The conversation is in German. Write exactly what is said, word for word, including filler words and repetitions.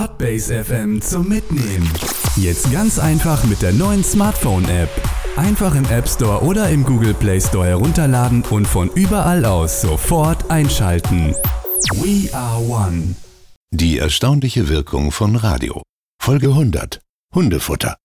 Podbase F M zum Mitnehmen. Jetzt ganz einfach mit der neuen Smartphone-App. Einfach im App Store oder im Google Play Store herunterladen und von überall aus sofort einschalten. We are one. Die erstaunliche Wirkung von Radio. Folge hundert. Hundefutter.